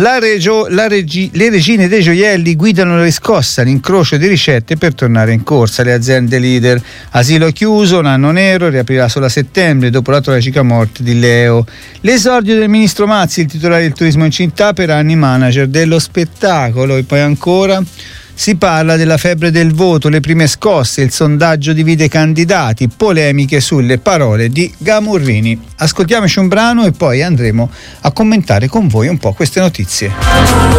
Le regine dei gioielli guidano la riscossa, l'incrocio di ricette per tornare in corsa. Le aziende leader, asilo chiuso, un anno nero, riaprirà solo a settembre dopo la tragica morte di Leo. L'esordio del ministro Mazzi, il titolare del turismo in città, per anni manager dello spettacolo. E poi ancora si parla della febbre del voto, le prime scosse, il sondaggio divide i candidati, polemiche sulle parole di Gamurrini. Ascoltiamoci un brano e poi andremo a commentare con voi un po' queste notizie.